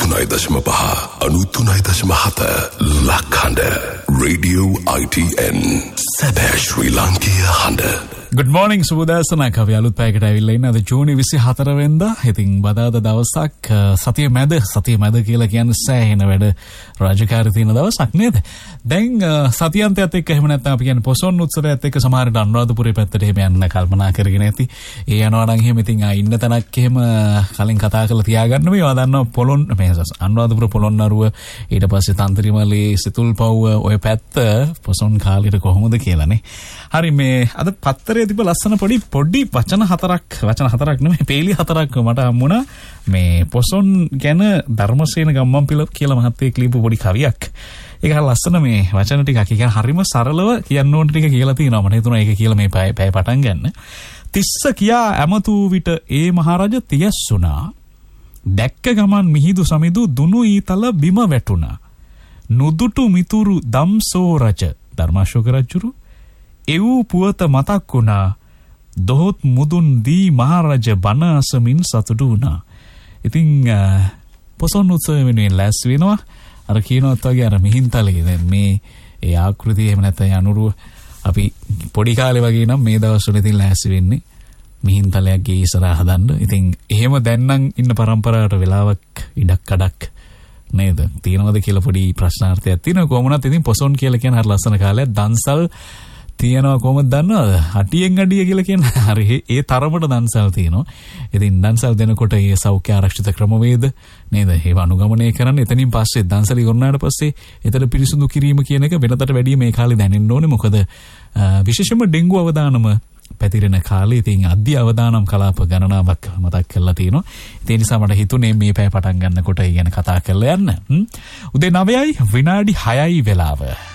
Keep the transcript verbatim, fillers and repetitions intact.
අනූතුනයි දශම පහ අනූතුනයි දශම හත ලක්හඬ රේඩියෝ I T N සැබෑ ශ්‍රී ලාංකීය හඬ. Good morning සුබෝදෑසනක්. අපි අලුත් පැයකට ඇවිල්ලා ඉන්නේ. අද ජූනි විසිහතර වෙනිදා. ඉතින් බදාදා දවසක් සතිය මැද සතිය මැද කියලා කියන්නේ සෑහෙන වැඩ රාජකාරී තියෙන දවසක් නේද? දැන් සතියන්තයත් එක්ක එහෙම නැත්නම් අපි කියන්නේ පොසොන් උත්සවයත් එක්ක සමහරට අනුරාධපුරේ පැත්තට එහෙම යන්න කල්පනා කරගෙන ඇති. ඒ යනවා නම් එහෙම ඉතින් ඉන්න තැනක් එහෙම කලින් කතා කරලා තියාගන්න මේවා දන්නවා පොළොන් මේ අනුරාධපුර පොළොන්නරුව ඊට පස්සේ තන්ත්‍රීමලේ සිතුල්පව්ව ඔය පැත්ත පොසොන් කාලෙට කොහොමද කියලානේ. හරි මේ අද පත්තරේ තිබ්බ ලස්සන පොඩි පොඩි වචන හතරක් වචන හතරක් නෙමෙයි පේලි හතරක් මට හම්බුණා මේ පොසොන් ගැන ධර්මසේන ගම්මන්පිල කියලා මහත්තයෙක් ලියපු පොඩි කවියක්. ඒක හරිය ලස්සන මේ වචන ටිකක්. ඒක හරිම සරලව කියන්න ඕන ටික කියලා තියෙනවා. මට හිතුණා ඒක කියලා මේ පැය පැය පටන් ගන්න. තිස්ස කියා ඇමතු විට ඒ මහරජ තියස්සුණා. දැක්ක ගමන් මිහිදු සමිදු දුනු ඊතල බිම වැටුණා. නුදුටු මිතුරු දම්සෝ රජ ධර්මාශෝක රජුරු එවූ පුවත මතක් වුණා. දොහොත් මුදුන් දී මහරජ බණ අසමින් සතුටු වුණා. ඉතින් පොසොන් උත්සවය වෙනුවෙන් ලෑස්ති වෙනවා. අර කියනවත් වගේ අර මිහින්තලේ දැන් මේ ඒ ආකෘතිය එහෙම නැත්නම් අනුරුව අපි පොඩි කාලේ වගේ නම් මේ දවස්වල ඉතින් ලෑස්ති වෙන්නේ මිහින්තලයක් ගේ ඉස්සරහ හදන්න. ඉතින් එහෙම දැන් නම් ඉන්න පරම්පරාවට වෙලාවක් ඉඩක් කඩක් නේද තියෙනවද කියලා පොඩි ප්‍රශ්නාර්ථයක් තියෙනවා. කොහොමවත් ඉතින් පොසොන් කියලා කියන හරිය ලස්සන කාලයක් දන්සල් තියෙනවා. කොහොමද දන්නවද? අටියෙන් අඩිය කියලා කියන හරි ඒ තරමට දන්සල් තියෙනවා. ඉතින් දන්සල් දෙනකොට ඒ සෞඛ්‍ය ආරක්ෂිත ක්‍රමවේද නේද ඒව අනුගමනය කරන්න. එතනින් පස්සේ දන්සල් ඉවරනාට පස්සේ එතන පිරිසුදු කිරීම කියන එක වෙනතට වැඩිය මේ කාලේ දැනෙන්න ඕනේ. මොකද විශේෂයෙන්ම ඩෙන්ගු අවදානම පැතිරෙන කාලේ ඉතින් අධ්‍ය අවදානම් කලාප ගණනාවක් මතක් කරලා තියෙනවා. ඒ නිසා මට හිතුනේ මේ පැය පටන් ගන්නකොට ඒ ගැන කතා කරලා යන්න. උදේ නවයයි විනාඩි හයයි වෙලාව.